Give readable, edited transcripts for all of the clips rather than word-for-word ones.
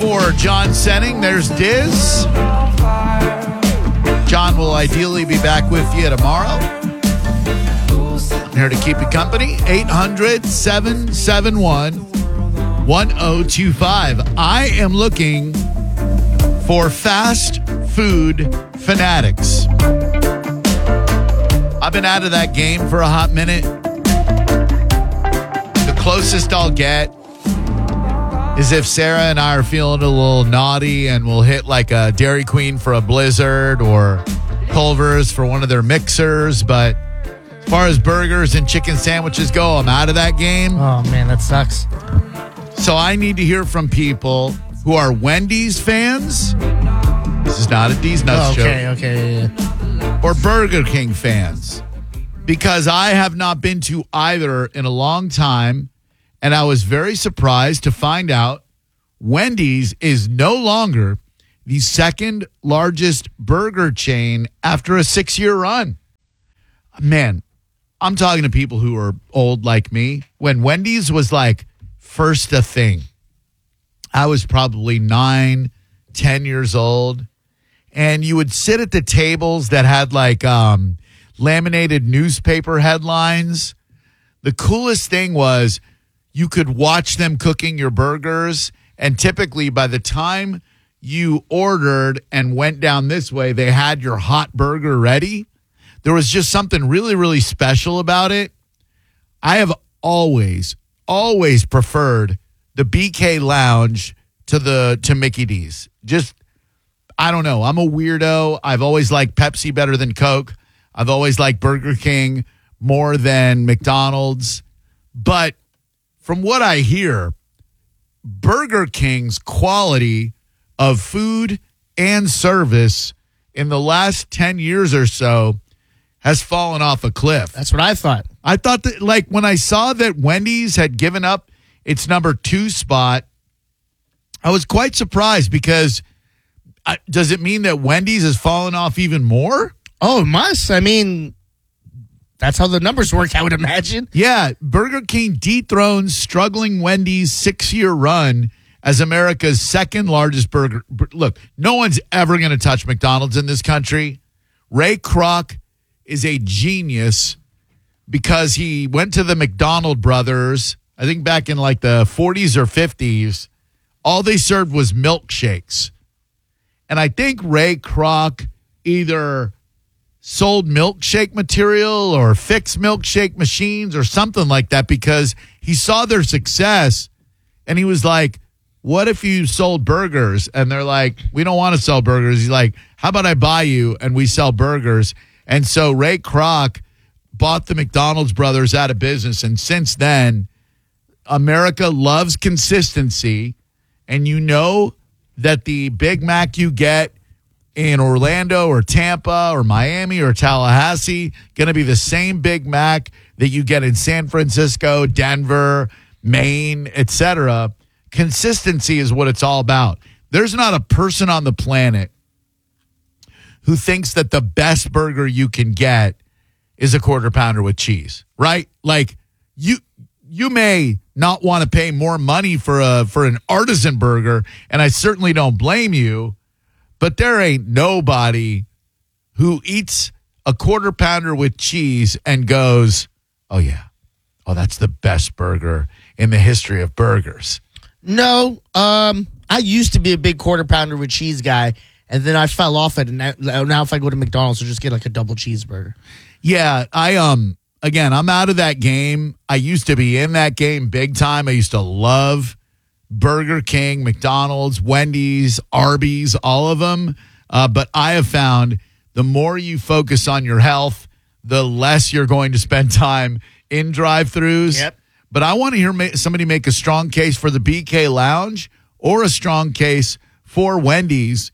for John Senning. There's Diz. John will ideally be back with you tomorrow. I'm here to keep you company. 800-771-1025. I am looking for fast food fanatics. I've been out of that game for a hot minute. The closest I'll get is if Sarah and I are feeling a little naughty and we'll hit like a Dairy Queen for a Blizzard or Culver's for one of their mixers. But as far as burgers and chicken sandwiches go, I'm out of that game. Oh, man, that sucks. So I need to hear from people who are Wendy's fans. This is not a D's Nuts joke. Okay. Or Burger King fans. Because I have not been to either in a long time. And I was very surprised to find out Wendy's is no longer the second largest burger chain after a 6-year run. Man, I'm talking to people who are old like me. When Wendy's was like first a thing, I was probably 9, 10 years old. And you would sit at the tables that had like laminated newspaper headlines. The coolest thing was you could watch them cooking your burgers. And typically by the time you ordered and went down this way, they had your hot burger ready. There was just something really, really special about it. I have always preferred the BK Lounge to Mickey D's. Just, I don't know. I'm a weirdo. I've always liked Pepsi better than Coke. I've always liked Burger King more than McDonald's. But from what I hear, Burger King's quality of food and service in the last 10 years or so has fallen off a cliff. That's what I thought. I thought that, like, when I saw that Wendy's had given up its number 2 spot, I was quite surprised because does it mean that Wendy's has fallen off even more? Oh, it must. I mean, that's how the numbers work, I would imagine. Yeah, Burger King dethrones struggling Wendy's 6-year run as America's second largest burger. Look, no one's ever going to touch McDonald's in this country. Ray Kroc is a genius because he went to the McDonald brothers, I think back in like the 40s or 50s. All they served was milkshakes. And I think Ray Kroc either sold milkshake material or fixed milkshake machines or something like that because he saw their success and he was like, what if you sold burgers? And they're like, we don't want to sell burgers. He's like, how about I buy you and we sell burgers? And so Ray Kroc bought the McDonald's brothers out of business. And since then, America loves consistency. And you know that the Big Mac you get in Orlando or Tampa or Miami or Tallahassee going to be the same Big Mac that you get in San Francisco, Denver, Maine, etc. Consistency is what it's all about. There's not a person on the planet who thinks that the best burger you can get is a quarter pounder with cheese, right? Like you may not want to pay more money for an artisan burger, and I certainly don't blame you, but there ain't nobody who eats a quarter pounder with cheese and goes, oh yeah, oh that's the best burger in the history of burgers. No, I used to be a big quarter pounder with cheese guy, and then I fell off it. And now if I go to McDonald's, I'll just get like a double cheeseburger. Yeah, again, I'm out of that game. I used to be in that game big time. I used to love Burger King, McDonald's, Wendy's, Arby's, all of them. But I have found the more you focus on your health, the less you're going to spend time in drive-thrus. Yep. But I want to hear somebody make a strong case for the BK Lounge or a strong case for Wendy's.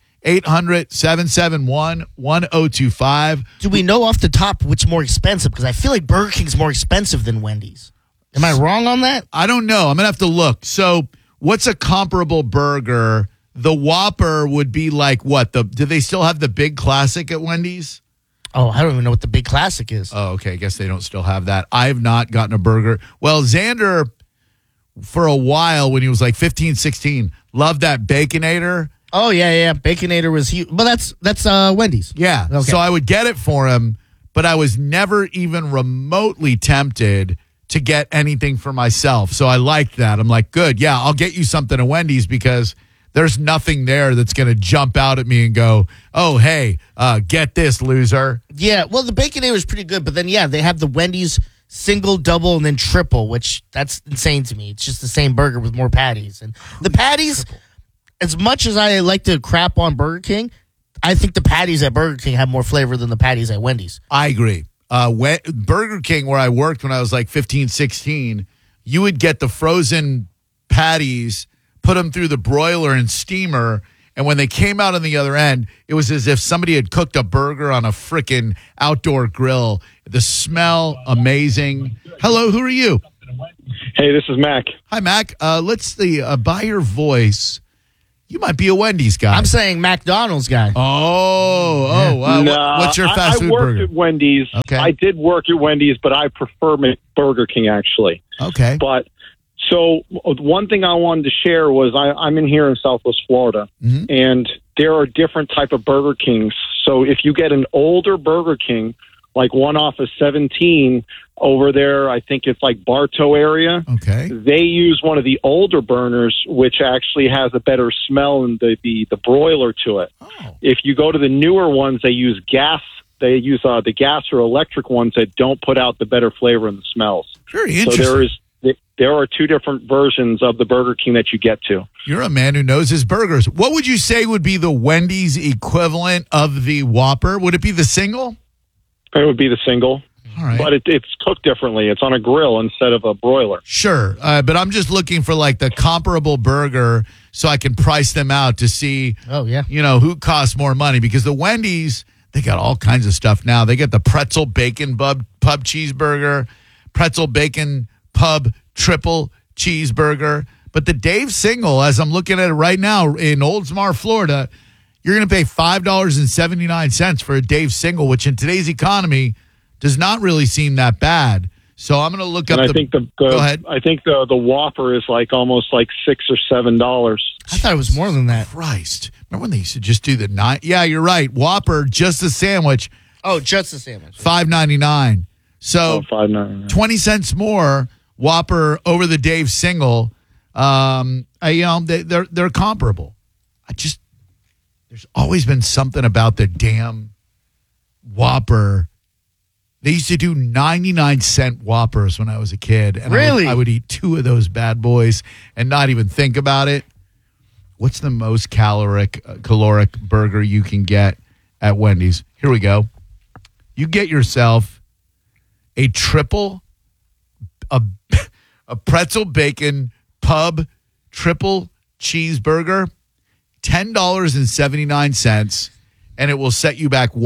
800-771-1025. Do we know off the top which more expensive? Because I feel like Burger King's more expensive than Wendy's. Am I wrong on that? I don't know. I'm going to have to look. So what's a comparable burger? The Whopper would be like what? Do they still have the Big Classic at Wendy's? Oh, I don't even know what the Big Classic is. Oh, okay. I guess they don't still have that. I have not gotten a burger. Well, Xander for a while when he was like 15, 16. Loved that Baconator. Oh, yeah. Baconator was huge. But that's Wendy's. Yeah. Okay. So I would get it for him, but I was never even remotely tempted to get anything for myself. So I liked that. I'm like, good. Yeah, I'll get you something at Wendy's because there's nothing there that's going to jump out at me and go, oh, hey, get this, loser. Yeah, well, the Baconator is pretty good, but then, yeah, they have the Wendy's single, double, and then triple, which that's insane to me. It's just the same burger with more patties. And the patties, as much as I like to crap on Burger King, I think the patties at Burger King have more flavor than the patties at Wendy's. I agree. Burger King, where I worked when I was like 15, 16, you would get the frozen patties, put them through the broiler and steamer, and when they came out on the other end, it was as if somebody had cooked a burger on a frickin' outdoor grill. The smell, amazing. Hello, who are you? Hey, this is Mac. Hi, Mac. Let's see, by your voice, you might be a Wendy's guy. I'm saying McDonald's guy. What's your fast food I worked burger? at Wendy's. Okay. I did work at Wendy's, but I prefer Burger King, actually. Okay. But so one thing I wanted to share was I'm in here in Southwest Florida, and there are different type of Burger Kings. So if you get an older Burger King, like one off of 17 over there, I think it's like Bartow area. Okay. They use one of the older burners, which actually has a better smell and the broiler to it. Oh. If you go to the newer ones, they use gas. They use the gas or electric ones that don't put out the better flavor and the smells. Very interesting. So there are two different versions of the Burger King that you get to. You're a man who knows his burgers. What would you say would be the Wendy's equivalent of the Whopper? Would it be the single? It would be the single. All right. But it's cooked differently. It's on a grill instead of a broiler. Sure. But I'm just looking for like the comparable burger so I can price them out to see, Oh, yeah. who costs more money. Because the Wendy's, they got all kinds of stuff now. They got the pretzel bacon pub cheeseburger, pretzel bacon pub triple cheeseburger. But the Dave single, as I'm looking at it right now in Oldsmar, Florida, you're going to pay $5.79 for a Dave single, which in today's economy does not really seem that bad. So I'm going to look up I think Go ahead. I think the Whopper is like almost like $6 or $7. I thought it was more than that. Christ. Remember when they used to just do the 9? Yeah, you're right. Whopper, just a sandwich, Oh, just a sandwich. $5.99. So $5.99. 20 cents more Whopper over the Dave single. They're comparable. There's always been something about the damn Whopper. They used to do 99-cent Whoppers when I was a kid. And Really? I would eat two of those bad boys and not even think about it. What's the most caloric burger you can get at Wendy's? Here we go. You get yourself a pretzel bacon pub triple cheeseburger, $10.79, and it will set you back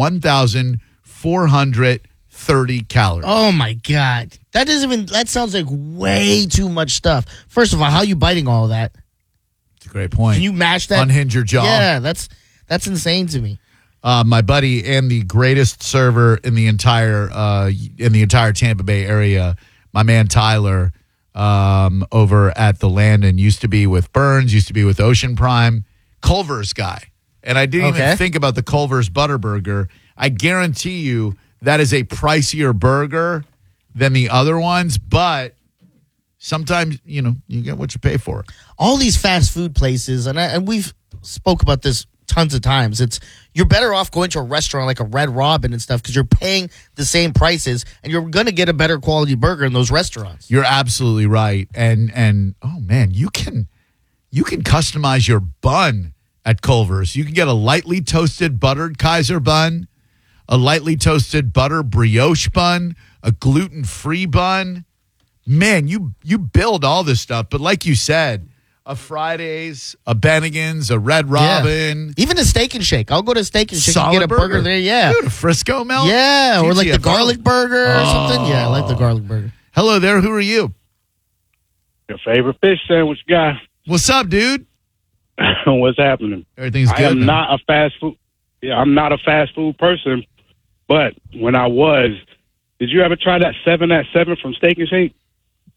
1,430 calories. Oh, my God. That sounds like way too much stuff. First of all, how are you biting all of that? That's a great point. Can you mash that? Unhinge your jaw. Yeah, that's insane to me. My buddy and the greatest server in the entire Tampa Bay area, my man Tyler, over at the Landon, used to be with Burns, used to be with Ocean Prime, Culver's guy. And I didn't even think about the Culver's Butter Burger. I guarantee you that is a pricier burger than the other ones, but sometimes, you get what you pay for. All these fast food places, and we've spoke about this tons of times. You're better off going to a restaurant like a Red Robin and stuff because you're paying the same prices and you're going to get a better quality burger in those restaurants. You're absolutely right. And oh man, you can customize your bun at Culver's. You can get a lightly toasted buttered Kaiser bun, a lightly toasted butter brioche bun, a gluten-free bun. Man, you build all this stuff, but like you said, a Fridays, a Bennigan's, a Red Robin. Yeah. Even a Steak and Shake. I'll go to Steak and Shake and get a burger there. Yeah. Dude, a Frisco Melt. Yeah, or like the GTFO. garlic burger or something. Yeah, I like the garlic burger. Hello there. Who are you? Your favorite fish sandwich guy. What's up, dude? What's happening? Everything's good. I am man. not a fast food. Yeah, I'm not a fast food person. But when I was, did you ever try that 7 at 7 from Steak and Shake?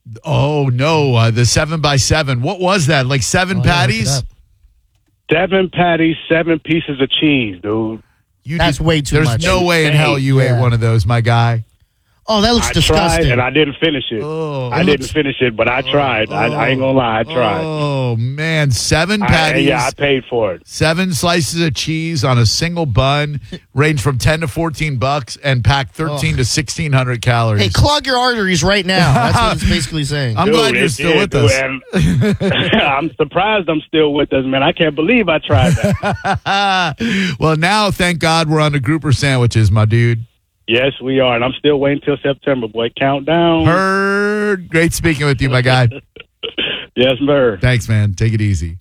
Oh, no. The 7x7. What was that? Like 7 patties? 7 patties, 7 pieces of cheese, dude. That's way too much. There's no way in hell you ate one of those, my guy. Oh, that looks I disgusting. tried, and I didn't finish it. Oh, I didn't finish it, but I tried. I ain't going to lie. I tried. Oh, man. 7 patties. I paid for it. 7 slices of cheese on a single bun, range from $10 to $14, and pack 1,300 to 1,600 calories. Hey, clog your arteries right now. That's what it's basically saying. I'm glad you're still with us. I'm surprised I'm still with us, man. I can't believe I tried that. Well, now, thank God, we're on the grouper sandwiches, my dude. Yes, we are, and I'm still waiting till September, boy. Countdown. Heard. Great speaking with you, my guy. Yes, sir. Thanks, man. Take it easy.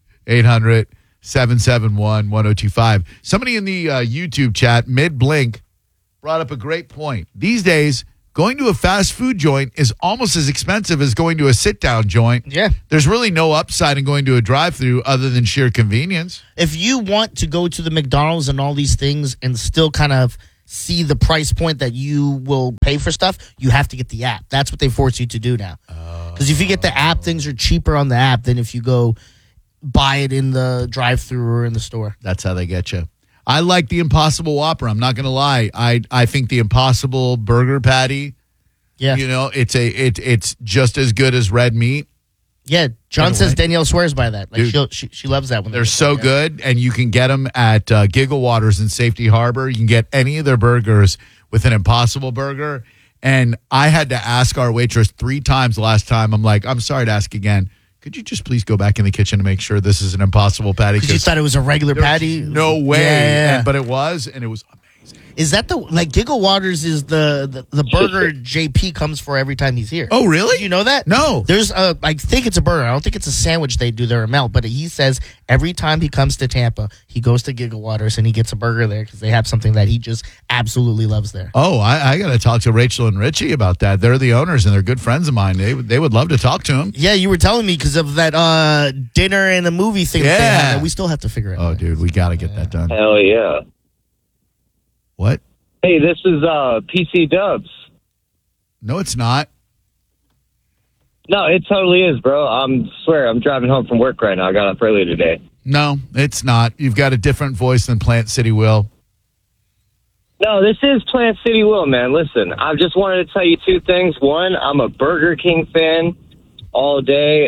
800-771-1025. Somebody in the YouTube chat, mid-blink, brought up a great point. These days, going to a fast food joint is almost as expensive as going to a sit-down joint. Yeah. There's really no upside in going to a drive-thru other than sheer convenience. If you want to go to the McDonald's and all these things and still kind of see the price point that you will pay for stuff, you have to get the app. That's what they force you to do now. Because if you get the app, things are cheaper on the app than if you go buy it in the drive-thru or in the store. That's how they get you. I like the Impossible Whopper. I'm not going to lie. I think the Impossible Burger Patty, Yeah. you know, it's just as good as red meat. Yeah, John By the says way. Danielle swears by that. Like Dude, she loves that one. They're so good, and you can get them at Giggle Waters in Safety Harbor. You can get any of their burgers with an Impossible Burger. And I had to ask our waitress 3 times last time. I'm like, I'm sorry to ask again. Could you just please go back in the kitchen to make sure this is an Impossible Patty? Because you thought it was a regular patty. No way. Yeah. But it was, and it was amazing. Is that Giggle Waters is the burger JP comes for every time he's here? Oh, really? Did you know that? No. There's I think it's a burger. I don't think it's a sandwich they do there or melt, but he says every time he comes to Tampa, he goes to Giggle Waters and he gets a burger there because they have something that he just absolutely loves there. Oh, I got to talk to Rachel and Richie about that. They're the owners, and they're good friends of mine. They would love to talk to them. Yeah, you were telling me because of that dinner and a movie thing. Yeah. That they have. We still have to figure it out. Oh, dude, we got to get that done. Hell yeah. What? Hey, this is PC Dubs. No, it's not. No, it totally is, bro. Swear, I'm driving home from work right now. I got up early today. No, it's not. You've got a different voice than Plant City Will. No, this is Plant City Will, man. Listen, I just wanted to tell you 2 things. One, I'm a Burger King fan all day.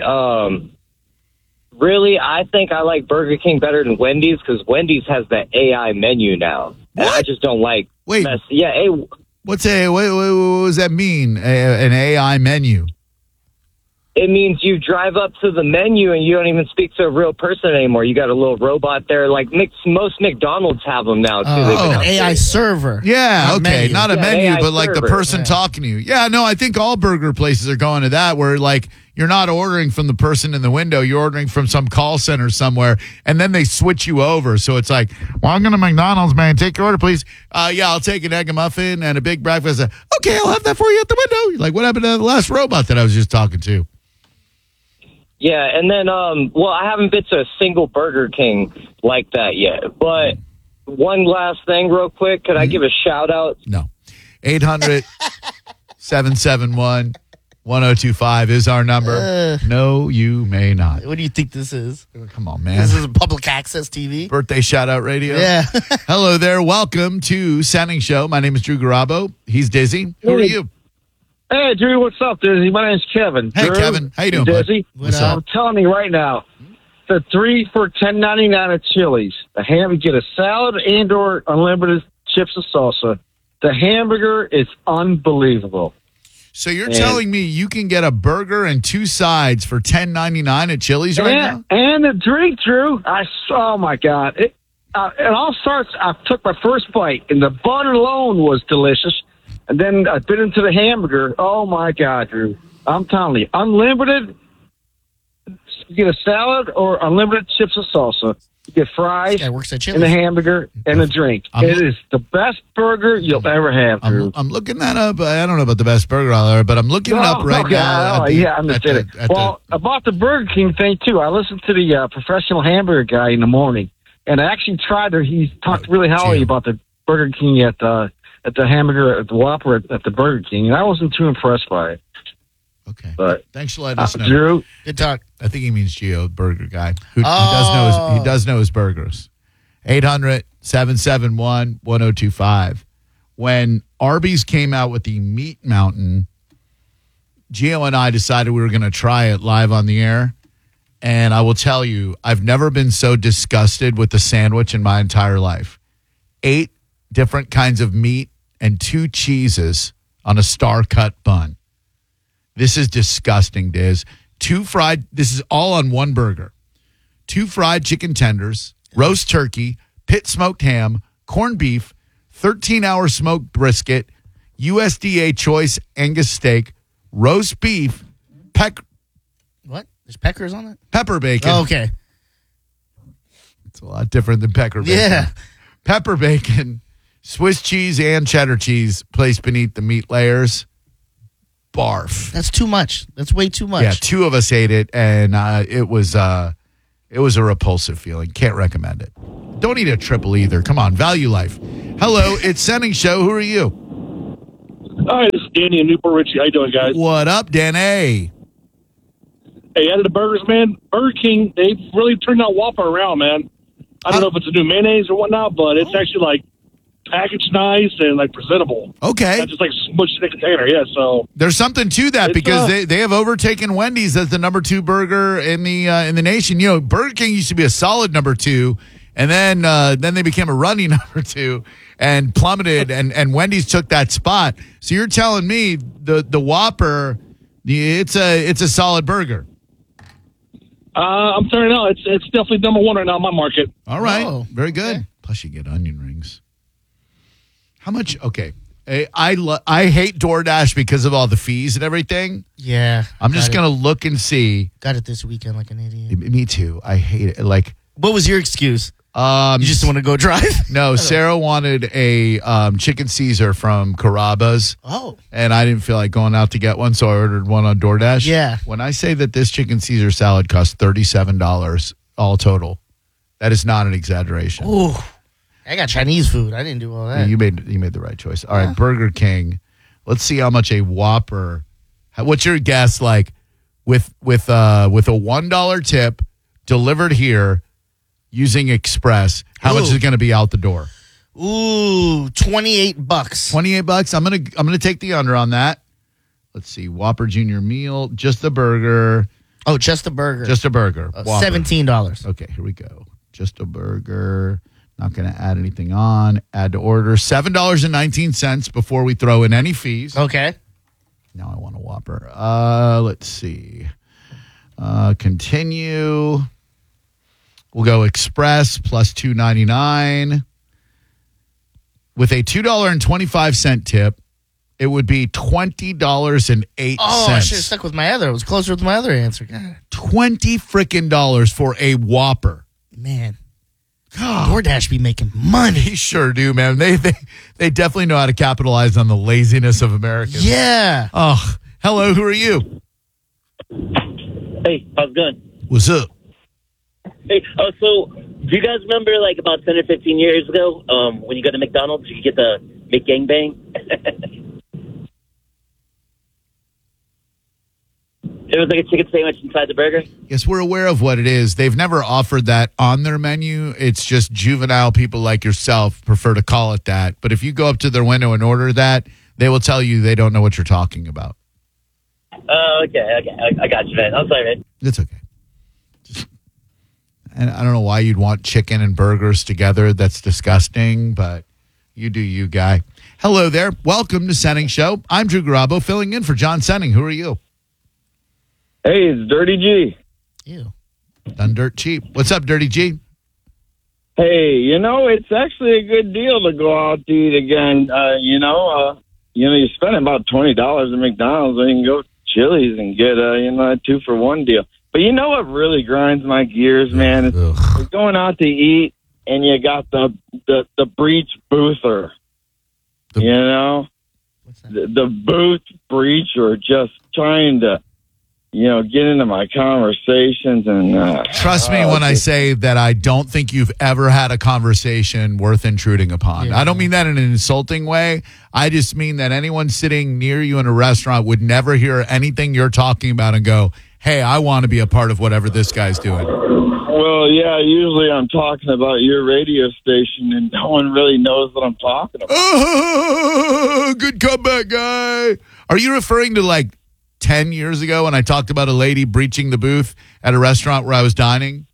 Really, I think I like Burger King better than Wendy's because Wendy's has the AI menu now. And I just don't like Wait. Yeah, hey, What does that mean? An AI menu? it means you drive up to the menu and you don't even speak to a real person anymore. You got a little robot there. Like most McDonald's have them now, too. They've been An AI updated. server. Yeah, Not okay. menu. Not a Yeah, menu, AI but like the server. person talking to you. Yeah, no, I think all burger places are going to that where like you're not ordering from the person in the window. You're ordering from some call center somewhere, and then they switch you over. So it's like, welcome to McDonald's, man. Take your order, please. Yeah, I'll take an egg and muffin and a big breakfast. Okay, I'll have that for you at the window. You're like, what happened to the last robot that I was just talking to? Yeah, and then, well, I haven't been to a single Burger King like that yet. But one last thing real quick. Could I give a shout out? No. 800-771-1025 is our number. No, you may not. What do you think this is? Come on, man. This is public access TV? Birthday shout out radio. Yeah. Hello there. Welcome to Sounding Show. My name is Drew Garabo. He's Dizzy. Who are you? Hey, Drew, what's up, Dizzy? My name's Kevin. Hey, Drew, Kevin. How you doing, bud? Dizzy? What's up? I'm telling you right now, the 3 for $10.99 at Chili's. The ham, you get a salad and/or unlimited chips and salsa. The hamburger is unbelievable. So you're telling me you can get a burger and 2 sides for $10.99 at Chili's right now? And the drink, Drew. Oh my God! It all starts. I took my first bite, and the bun alone was delicious. And then I bit into the hamburger. Oh, my God, Drew. I'm telling you, unlimited, you get a salad or unlimited chips and salsa. You get fries This guy works at and the Chili's. hamburger and the drink. It is the best burger you'll ever have, Drew. I'm looking that up. I don't know about the best burger out there, but I'm looking it up right now. I'm just kidding. Well, about the Burger King thing, too, I listened to the professional hamburger guy in the morning, and I actually tried to, he talked really highly about the Burger King at the hamburger, at the Whopper at the Burger King, and I wasn't too impressed by it. Okay. But thanks for letting us know. Drew, Good talk. I think he means Gio, burger guy. He does know his burgers. 800-771-1025. When Arby's came out with the Meat Mountain, Gio and I decided we were going to try it live on the air. And I will tell you, I've never been so disgusted with the sandwich in my entire life. 8 different kinds of meat and 2 cheeses on a star-cut bun. This is disgusting, Diz. This is all on one burger. 2 fried chicken tenders, roast turkey, pit smoked ham, corned beef, 13-hour smoked brisket, USDA choice Angus steak, roast beef, What? There's peckers on it? pepper bacon. Oh, okay. It's a lot different than pecker bacon. Yeah. Pepper bacon, Swiss cheese, and cheddar cheese placed beneath the meat layers. Barf. That's too much. That's way too much. Yeah, 2 of us ate it, and it was a repulsive feeling. Can't recommend it. Don't eat a triple either. Come on, value life. Hello, it's Sending Show. Who are you? Hi, this is Danny in Newport Richie. How you doing, guys? What up, Danny? Hey, out of the burgers, man, Burger King, they've really turned that Whopper around, man. I don't know if it's a new mayonnaise or whatnot, but it's actually like packaged nice and like presentable. Okay. Not just like smushed in a container. Yeah, so There's something to that It's, because they have overtaken Wendy's as the number 2 burger in the nation. You know, Burger King used to be a solid number 2, and then they became a running number 2 and plummeted, and Wendy's took that spot. So you're telling me the Whopper, it's a solid burger. I'm sorry, no, it's definitely number 1 right now in my market. All right, Oh, very good. okay. Plus you get onion rings. How much? Okay, I hate DoorDash because of all the fees and everything. Yeah. I'm just gonna look and see. Got it this weekend like an idiot. Me too. I hate it. Like, What was your excuse? You just want to go drive? no, Sarah wanted a chicken Caesar from Carrabba's, Oh. and I didn't feel like going out to get one, so I ordered one on DoorDash. Yeah. When I say that this chicken Caesar salad costs $37 all total, that is not an exaggeration. Ooh. I got Chinese food. I didn't do all that. You made the right choice. All right, Burger King. Let's see how much a Whopper. What's your guess? Like with a $1 tip delivered here using Express, how much is it going to be out the door? Ooh, $28. $28. I'm gonna take the under on that. Let's see, Whopper Junior Meal, just the burger. Oh, just a burger. Just a burger. Whopper. $17. Okay, here we go. Just a burger. Not going to add anything on. Add to order. $7.19 before we throw in any fees. Okay. Now I want a Whopper. Let's see. Continue. We'll go Express plus $2.99. With a $2.25 tip, it would be $20.08. Oh, I should have stuck with my other. It was closer with my other answer. God. $20 frickin' dollars for a Whopper. Man. DoorDash be making money. They sure do, man. They definitely know how to capitalize on the laziness of Americans. Yeah. Oh, hello. Who are you? Hey, how's it going? What's up? Hey, so do you guys remember like about 10 or 15 years ago when you go to McDonald's, you could get the McGangbang? It was like a chicken sandwich inside the burger. Yes, we're aware of what it is. They've never offered that on their menu. It's just juvenile people like yourself prefer to call it that. But if you go up to their window and order that, they will tell you they don't know what you're talking about. Oh, okay. I got you, man. I'm sorry, man. It's okay. And I don't know why you'd want chicken and burgers together. That's disgusting, but you do you, guy. Hello there. Welcome to Senning Show. I'm Drew Garabo, filling in for John Senning. Who are you? hey, it's Dirty G. Ew. Done dirt cheap. What's up, Dirty G? Hey, it's actually a good deal to go out to eat again. You're spending about $20 at McDonald's, and you can go to Chili's and get a 2-for-1 deal. But you know what really grinds my gears, man? It's Ugh. going out to eat, and you got the breech boother. The- What's that? The booth breacher just trying to, get into my conversations and Trust me when I say that I don't think you've ever had a conversation worth intruding upon. Yeah. I don't mean that in an insulting way. I just mean that anyone sitting near you in a restaurant would never hear anything you're talking about and go, hey, I want to be a part of whatever this guy's doing. Well, yeah, usually I'm talking about your radio station and no one really knows what I'm talking about. Oh, good comeback, guy. Are you referring to like 10 years ago when I talked about a lady breaching the booth at a restaurant where I was dining?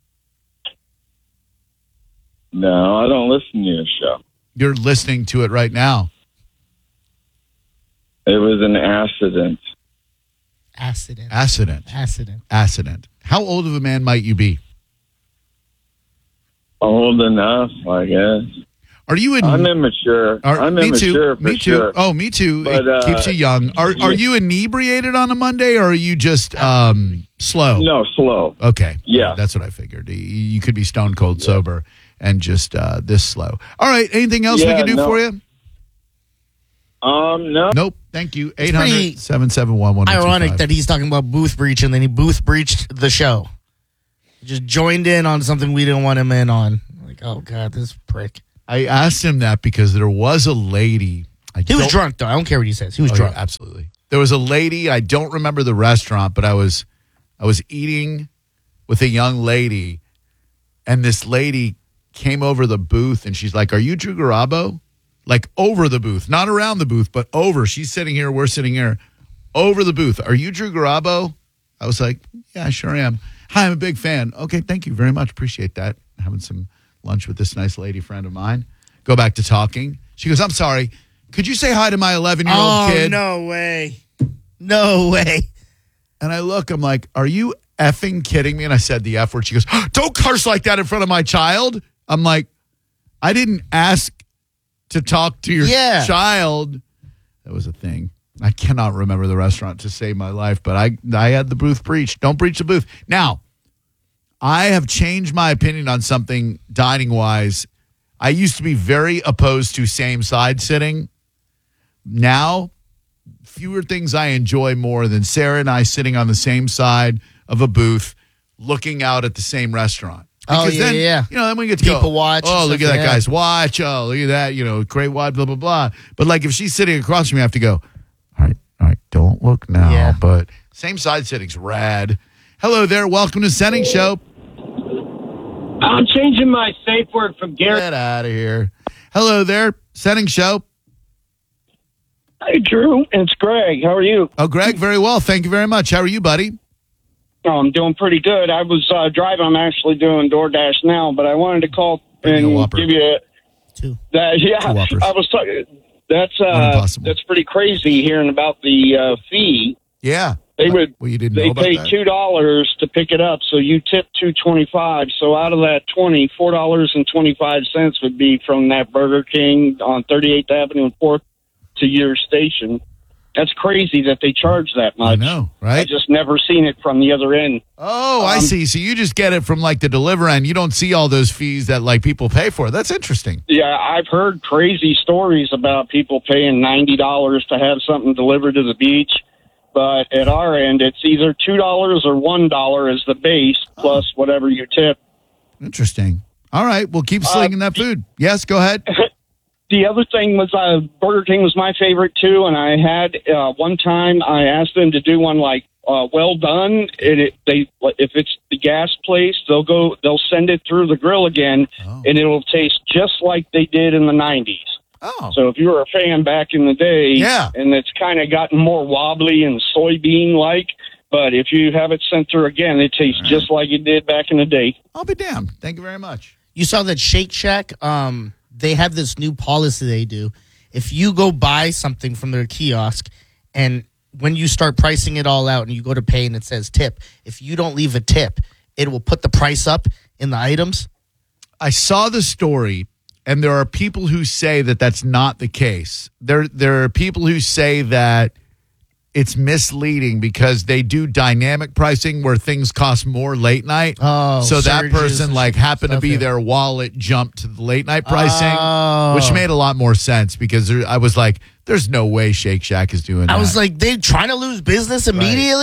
No, I don't listen to your show. You're listening to it right now. It was an accident. Accident. How old of a man might you be? Old enough, I guess. Are you I'm immature. I'm immature for sure. Oh, me too. But, it keeps you young. Are you inebriated on a Monday, or are you just slow? No, slow. Okay. Yeah. That's what I figured. You could be stone cold sober and just this slow. All right. Anything else we can do for you? No. Nope. Thank you. 800-771-1025. Ironic that he's talking about booth breach and then he booth breached the show. He just joined in on something we didn't want him in on. Like, oh, God, this prick. I asked him that because there was a lady. He was drunk, though. I don't care what he says. He was drunk. Yeah, absolutely. There was a lady. I don't remember the restaurant, but I was eating with a young lady, and this lady came over the booth, and she's like, "Are you Drew Garabo?" Like over the booth, not around the booth, but over. She's sitting here. We're sitting here. Over the booth. Are you Drew Garabo? I was like, yeah, I sure am. Hi, I'm a big fan. Okay, thank you very much. Appreciate that. Having some lunch with this nice lady friend of mine. Go back to talking. She goes, I'm sorry. Could you say hi to my 11-year-old kid? No way. No way. And I look, I'm like, are you effing kidding me? And I said the F word. She goes, don't curse like that in front of my child. I'm like, I didn't ask to talk to your child. That was a thing. I cannot remember the restaurant to save my life, but I had the booth breached. Don't breach the booth. Now, I have changed my opinion on something dining-wise. I used to be very opposed to same-side sitting. Now, fewer things I enjoy more than Sarah and I sitting on the same side of a booth looking out at the same restaurant. Because then we get to People watch. Oh, look at that guy's watch. Oh, look at that. Great watch, blah, blah, blah. But, like, if she's sitting across from me, I have to go, all right, don't look now. Yeah. But same side sitting's rad. Hello there. Welcome to Setting Show. I'm changing my safe word from Gary. Get out of here. Hello there. Setting Show. Hey, Drew. It's Greg. How are you? Oh, Greg, very well. Thank you very much. How are you, buddy? Oh, I'm doing pretty good. I was driving. I'm actually doing DoorDash now, but I wanted to call and give you two. That. Yeah, Two Whoppers. I was talking. That's pretty crazy hearing about the fee. Yeah. They would. Well, you didn't know They about paid that? $2 to pick it up, so you tip $2.25. So out of that $4.25 would be from that Burger King on 38th Avenue and 4th to your station. That's crazy that they charge that much. I know, right? I just never seen it from the other end. Oh, I see. So you just get it from like the deliver end. You don't see all those fees that like people pay for. That's interesting. Yeah, I've heard crazy stories about people paying $90 to have something delivered to the beach. But at our end, it's either $2 or $1 as the base plus whatever you tip. Interesting. All right. Well, keep slinging that food. Yes, go ahead. The other thing was Burger King was my favorite too, and I had one time I asked them to do one like well done. If it's the gas place, they'll send it through the grill again, and it'll taste just like they did in the 90s. Oh, so if you were a fan back in the day, and it's kind of gotten more wobbly and soybean like. But if you have it sent through again, it tastes just like it did back in the day. I'll be damned. Thank you very much. You saw that Shake Shack? They have this new policy they do. If you go buy something from their kiosk and when you start pricing it all out and you go to pay and it says tip, if you don't leave a tip, it will put the price up in the items. I saw the story, and there are people who say that that's not the case. There are people who say that it's misleading because they do dynamic pricing where things cost more late night. Oh, so that person like happened to be their wallet jumped to the late night pricing, which made a lot more sense because I was like, there's no way Shake Shack is doing that. I was like, they trying to lose business immediately? Right.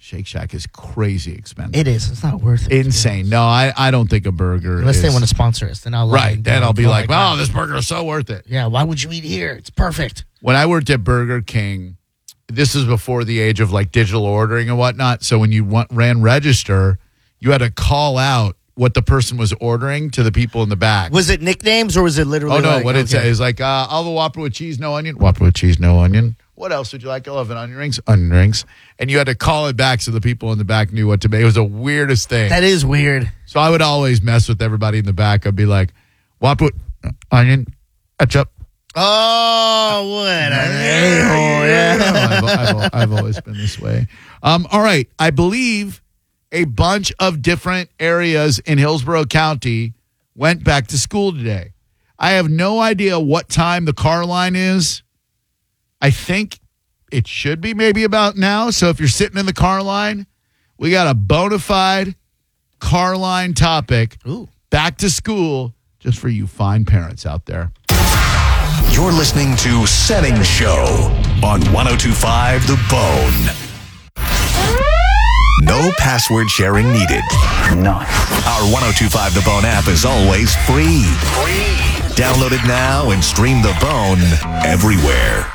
Shake Shack is crazy expensive. It is. It's not worth it. Insane. No, I don't think a burger Unless is. they want to sponsor us, then I'll Right. Then I'll be go like, that. oh, this burger is so worth it. Yeah, why would you eat here? It's perfect. When I worked at Burger King, this is before the age of like digital ordering and whatnot. So when you ran register, you had to call out what the person was ordering to the people in the back. Was it nicknames or was it literally? Oh, no. like, What it said is like, I'll have a Whopper with cheese, no onion. Whopper with cheese, no onion. What else would you like? I'll have an onion rings. Onion rings. And you had to call it back so the people in the back knew what to make. It was the weirdest thing. That is weird. So I would always mess with everybody in the back. I'd be like, Whopper with onion, ketchup. Oh, what an a-hole. Yeah. I've always been this way. All right. I believe a bunch of different areas in Hillsborough County went back to school today. I have no idea what time the car line is. I think it should be maybe about now. So if you're sitting in the car line, we got a bona fide car line topic. Ooh. Back to school just for you fine parents out there. You're listening to Setting Show on 102.5 The Bone. No password sharing needed. None. Our 102.5 The Bone app is always free. Download it now and stream The Bone everywhere.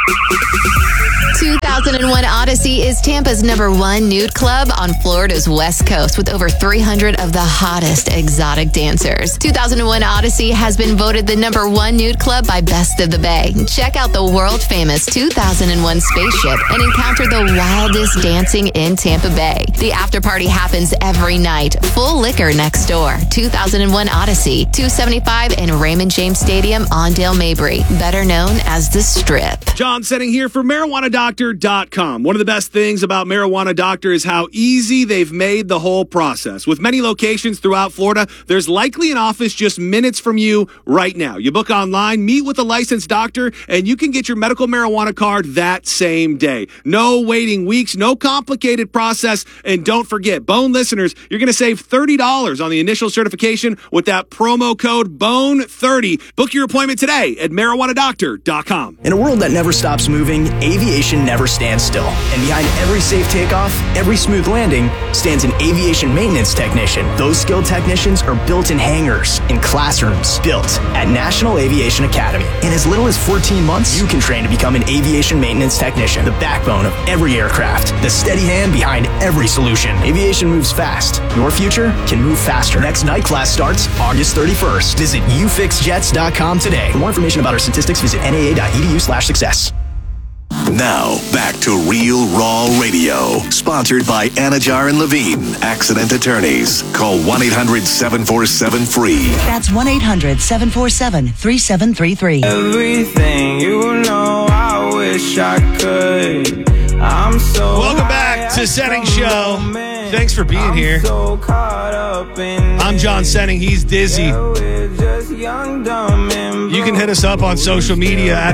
2001 Odyssey is Tampa's #1 nude club on Florida's West Coast with over 300 of the hottest exotic dancers. 2001 Odyssey has been voted the #1 nude club by Best of the Bay. Check out the world-famous 2001 spaceship and encounter the wildest dancing in Tampa Bay. The after party happens every night. Full liquor next door. 2001 Odyssey, 275 in Raymond James Stadium on Dale Mabry, better known as The Strip. John Setting here for MarijuanaDoctor.com. One of the best things about Marijuana Doctor is how easy they've made the whole process. With many locations throughout Florida, there's likely an office just minutes from you right now. You book online, meet with a licensed doctor, and you can get your medical marijuana card that same day. No waiting weeks, no complicated process, and don't forget, Bone listeners, you're going to save $30 on the initial certification with that promo code BONE30. Book your appointment today at MarijuanaDoctor.com. In a world that never stops moving, aviation never stands still. And behind every safe takeoff, every smooth landing, stands an aviation maintenance technician. Those skilled technicians are built in hangars, in classrooms, built at National Aviation Academy. In as little as 14 months, you can train to become an aviation maintenance technician, the backbone of every aircraft, the steady hand behind every solution. Aviation moves fast. Your future can move faster. Next night class starts August 31st. Visit ufixjets.com today. For more information about our statistics, visit naa.edu/success. Now, back to Real Raw Radio. Sponsored by Anajar and Levine, accident attorneys. Call 1-800-747-FREE. That's 1-800-747-3733. Everything you know, I wish I could. I'm so Welcome back to Setting Show. Thanks for being here. I'm John Setting. He's Dizzy. You can hit us up on social media at